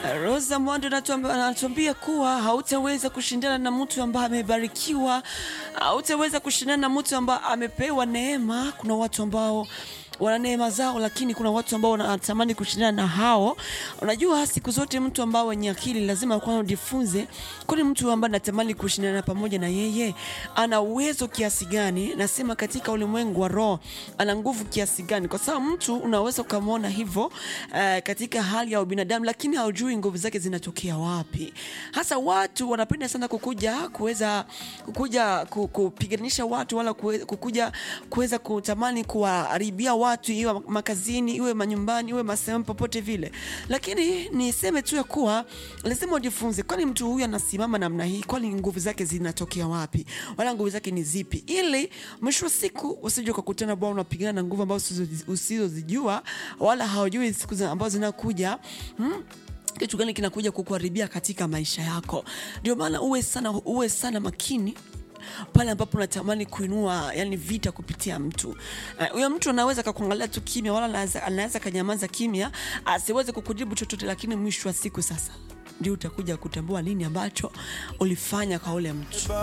Rosa Mwando anatuambia kuwa hautaweza kushindana na mtu ambaye amebarikiwa, hautaweza kushindana na mtu ambaye amepewa neema. Kuna watu ambao wana neema zao, lakini kuna watu ambao wanatamani kushindana na hao. Unajua siku zote mtu ambao mwenye akili lazima kwanza ujifunze, kwani mtu ambaye anatamani kushindana pamoja na yeye ana uwezo kiasi gani? Nasema katika ulimwengu wa roho ana nguvu kiasi gani? Kwa sababu mtu unaweza kumuona hivyo katika hali ya binadamu, lakini haujui nguvu zake zinatokea wapi. Hasa watu wanapenda sana kukuja kupiganisha watu, wala kuweza kutamani kuharibia watu, iwe makazini, iwe manyumbani, iwe masehemu popote vile. Lakini niseme tu ya kuwa lazima ujifunze, kwani mtu huyu anasimama namna hii, kwani nguvu zake zinatokea wapi? Wala nguvu zake ni zipi? Ili mwisho wa siku usije kukutana bwana unapigana na nguvu ambazo usizozijua, wala haujui siku ambazo zinakuja kitu gani kinakuja kukuharibia katika maisha yako. Ndio maana uwe sana makini pale ambapo unatamani kuinua vita kupitia mtu. Huyo mtu anaweza kukuangalia tu kimya, wala anaweza kanyamaza kimya, asiweze kukujibu chochote, lakini mwisho wa siku sasa ndio utakuja kutambua nini ambacho ulifanya kwa ule mtu.